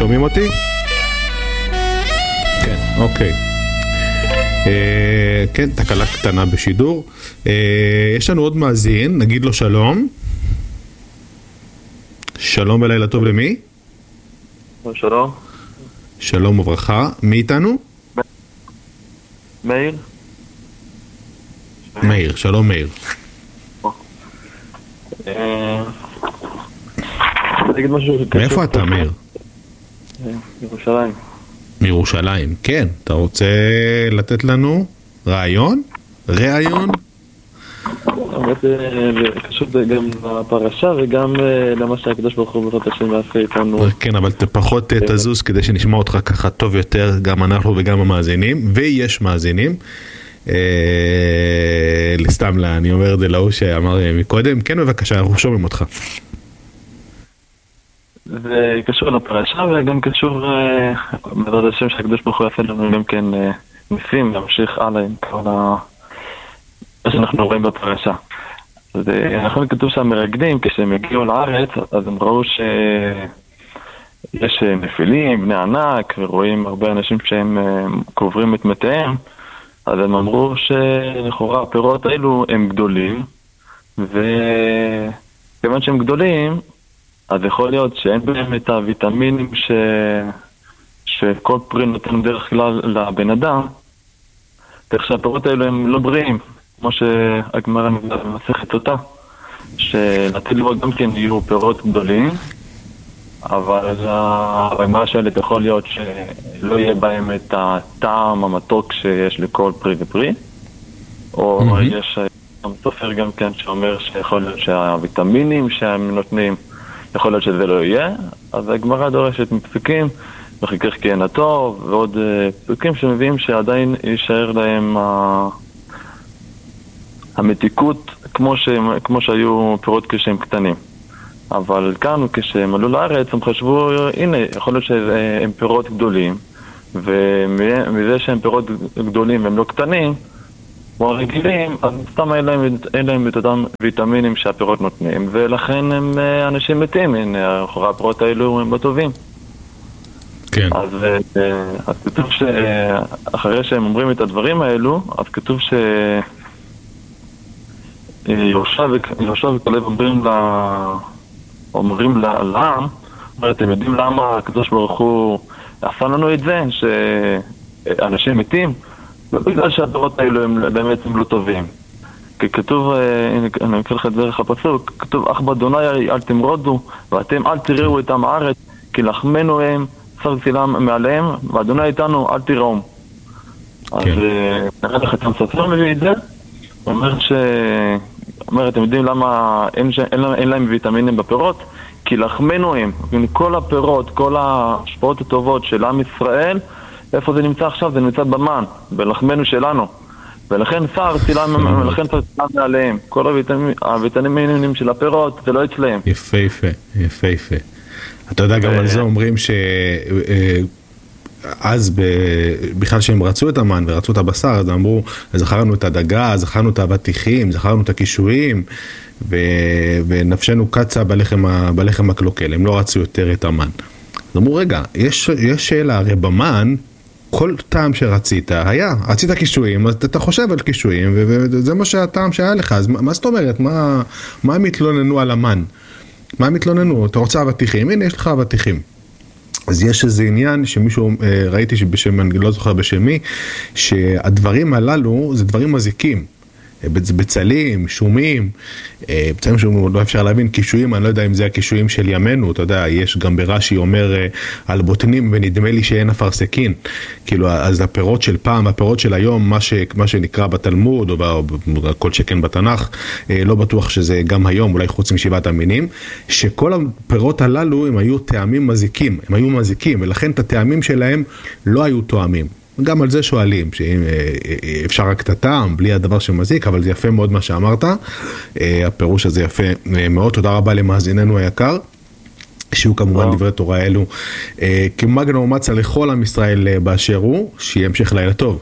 שומעים אותי? כן, אוקיי. כן, תקלה קטנה בשידור. יש לנו עוד מאזין, נגיד לו שלום. שלום ולילה טוב למי? שלום. שלום וברכה. מי איתנו? מאיר. מאיר, שלום מאיר. מאיפה אתה מאיר? ירושלים. מירושלים, כן. אתה רוצה לתת לנו רעיון? רעיון? באמת זה קשור גם לפרשה וגם למה שהקדוש ברוך הוא בעזרת השם יעשה איתנו. כן, אבל פחות תזוז כדי שנשמע אותך ככה טוב יותר, גם אנחנו וגם המאזינים, ויש מאזינים. סתם לה, אני אומר את זה להוא שאמר מקודם. כן, בבקשה, אנחנו שומעים אותך. זה קשור לפרשה וגם קשור בעזרת השם שהקדוש ברוך הוא יעשה לנו גם כן ניסים, להמשיך הלאה עם כל מה שאנחנו רואים בפרשה. אז אנחנו כתוב שהמרגלים, כשהם הגיעו לארץ, אז הם ראו שיש נפילים, בני ענק, ורואים הרבה אנשים שהם קוברים את מתיהם, אז הם אמרו שלכאורה הפירות האלו הם גדולים, וכיוון שהם גדולים, אז יכול להיות שאין בהם את הוויטמינים שכל פרי נותן דרך כלל לבן אדם, כך שהפירות האלו הם לא בריאים, כמו שהגמרא מסכת אותה, שלעתיד לבוא גם כן יהיו פירות גדולים, אבל מה שואלת יכול להיות שלא יהיה בהם את הטעם המתוק שיש לכל פרי ופרי, או יש סופר גם כן שאומר שיכול להיות שהוויטמינים שהם נותנים, יכול להיות שזה לא יהיה, אז הגמרא דורשת מפסוקים, וכך כן הטוב, ועוד פסוקים שמביאים שעדיין יישאר להם המתיקות כמו שהיו פירות כשהם קטנים. אבל כאן כשהם עלו לארץ הם חשבו, הנה, יכול להיות שהם פירות גדולים, ומזה שהם פירות גדולים והם לא קטנים, כמו הרגילים, אז סתם אין להם את אותם ויטמינים שהפירות נותנים, ולכן הם אנשים מתים, הנה, אחרי הפירות האלו הם לא טובים. כן. אז כתוב שאחרי שהם אומרים את הדברים האלו, אז כתוב יהושע וכלב אומרים לעם, אתם יודעים למה הקדוש ברוך הוא עשה לנו את זה, שאנשים מתים? בגלל שהפירות האלו הם באמת לא טובים. כי כתוב, אני מקריא לך את דרך הפסוק, כתוב, אך באדוני אל תמרודו, ואתם אל תראו את עם הארץ, כי לחמנו הם, שר צילם מעליהם, ואדוני איתנו אל תראום. אז נראה לך את המספר מביא את זה, הוא אומר, אתם יודעים למה אין להם ויטמינים בפירות? כי לחמנו הם, כל הפירות, כל השפעות הטובות של עם ישראל, איפה זה נמצא עכשיו? זה נמצא במן, בלחמנו שלנו. ולכן שר צילם מעליהם. כל הוויטמינים של הפירות, זה לא אצלהם. יפה, יפה, יפה, יפה. אתה יודע, גם על זה אומרים אז בכלל שהם רצו את המן ורצו את הבשר, אז אמרו, זכרנו את הדגה, זכרנו את האבטיחים, זכרנו את הקישואים, ונפשנו קצה בלחם הקלוקל, הם לא רצו יותר את המן. אז אמרו, רגע, יש שאלה, הרי במן, כל טעם שרצית היה, רצית קישואים, אז אתה חושב על קישואים, וזה מה שהטעם שהיה לך, אז מה זאת אומרת? מה הם התלוננו על המן? מה הם התלוננו? אתה רוצה אבטיחים? הנה, יש לך אבטיחים. אז יש איזה עניין שמישהו, ראיתי שבשם, אני לא זוכר בשם מי, שהדברים הללו זה דברים מזיקים. בצלים, שומים, בצלים שלא אפשר להבין, קישואים, אני לא יודע אם זה הקישואים של ימינו, אתה יודע, יש גם ברש"י אומר על בוטנים, ונדמה לי שאין אפרסקין, כאילו, אז הפירות של פעם, הפירות של היום, מה שנקרא בתלמוד, או כל שכן בתנ"ך, לא בטוח שזה גם היום, אולי חוץ משבעת המינים, שכל הפירות הללו הם היו טעמים מזיקים, הם היו מזיקים, ולכן את הטעמים שלהם לא היו טועמים. גם על זה שואלים, שאפשר רק את הטעם, בלי הדבר שמזיק, אבל זה יפה מאוד מה שאמרת, הפירוש הזה יפה מאוד, תודה רבה למאזיננו היקר, שיהיו כמובן דברי תורה אלו, כמגן ומצה לכל עם ישראל באשר הוא, שימשך לילה טוב.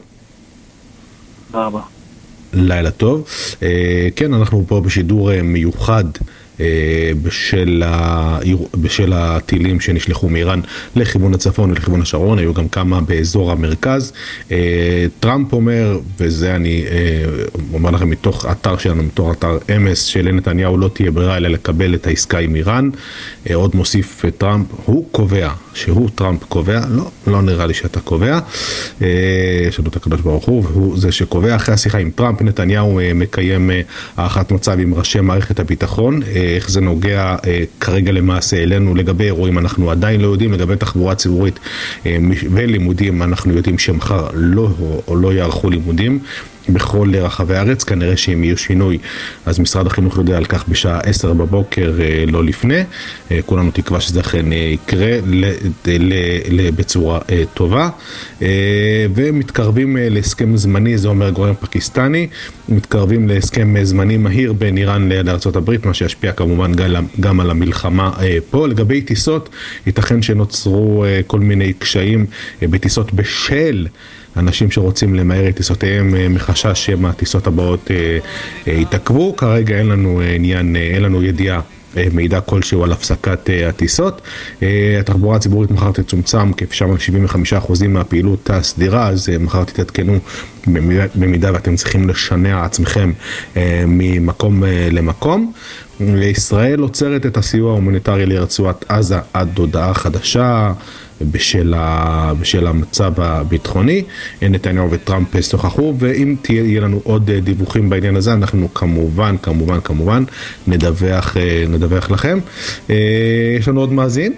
תודה רבה. לילה טוב. כן, אנחנו פה בשידור מיוחד, בשל הטילים שנשלחו מאיראן לכיוון הצפון ולכיוון השרון, היו גם כמה באזור המרכז. טראמפ אומר, וזה אני אומר לכם מתוך אתר שלנו, מתוך אתר אמס, שלנתניהו לא תהיה ברירה אלא לקבל את העסקה עם איראן. עוד מוסיף טראמפ, הוא קובע, שהוא טראמפ קובע, לא נראה לי שאתה קובע, יש לנו את הקדוש ברוך הוא, והוא זה שקובע. אחרי השיחה עם טראמפ, נתניהו מקיים הערכת מצב עם ראשי מערכת הביטחון, איך זה נוגע כרגע למעשה אלינו. לגבי אירועים אנחנו עדיין לא יודעים, לגבי תחבורה ציבורית ולימודים אנחנו יודעים שמחר לא יערכו לימודים בכל רחבי הארץ, כנראה שאם יהיו שינוי אז משרד החינוך יודע על כך בשעה 10 בבוקר, לא לפני. כולנו תקווה שזה אכן יקרה בצורה טובה. ומתקרבים להסכם זמני, זה אומר גורם פקיסטני, מתקרבים להסכם זמני מהיר בין איראן לארצות הברית, מה שישפיע כמובן גם על המלחמה פה. לגבי טיסות, ייתכן שנוצרו כל מיני קשיים בטיסות בשל אנשים שרוצים למהר את טיסותיהם מחשש שהטיסות הבאות יתעכבו. כרגע אין לנו ידיעה, מידע כלשהו על הפסקת הטיסות. התחבורה הציבורית מחר תצומצם כ-75% מהפעילות הסדירה, אז מחר תתעדכנו במידה ואתם צריכים לשנע עצמכם ממקום למקום. ישראל עוצרת את הסיוע ההומניטרי לרצועת עזה עד הודעה חדשה בשל המצב הביטחוני. נתניהו וטראמפ שוחחו, ואם יהיה לנו עוד דיווחים בעניין הזה, אנחנו כמובן נדווח לכם. יש לנו עוד מאזין?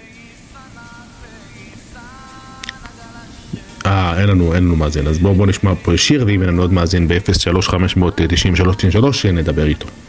אין לנו מאזין, אז בואו נשמע פה שיר, ואם אין לנו עוד מאזין ב-03-593-93 נדבר איתו.